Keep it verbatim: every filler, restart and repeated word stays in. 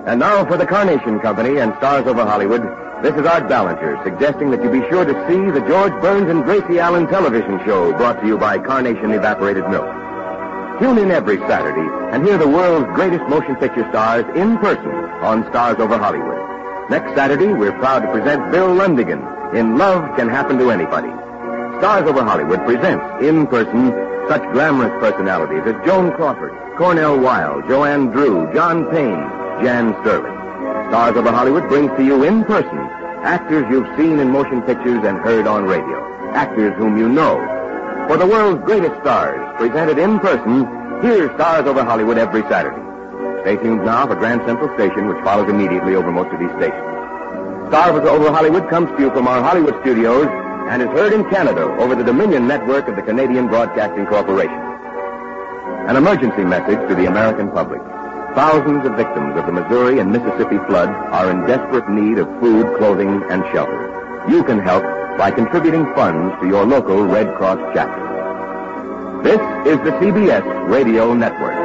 And now for the Carnation Company and Stars Over Hollywood, this is Art Ballinger suggesting that you be sure to see the George Burns and Gracie Allen television show brought to you by Carnation Evaporated Milk. Tune in every Saturday and hear the world's greatest motion picture stars in person on Stars Over Hollywood. Next Saturday, we're proud to present Bill Lundigan in Love Can Happen to Anybody. Stars Over Hollywood presents, in person, such glamorous personalities as Joan Crawford, Cornell Wilde, Joanne Drew, John Payne, Jan Sterling. Stars Over Hollywood brings to you in person actors you've seen in motion pictures and heard on radio. Actors whom you know. For the world's greatest stars, presented in person, here's Stars Over Hollywood every Saturday. Stay tuned now for Grand Central Station, which follows immediately over most of these stations. Stars Over Hollywood comes to you from our Hollywood studios and is heard in Canada over the Dominion network of the Canadian Broadcasting Corporation. An emergency message to the American public. Thousands of victims of the Missouri and Mississippi flood are in desperate need of food, clothing, and shelter. You can help by contributing funds to your local Red Cross chapter. This is the C B S Radio Network.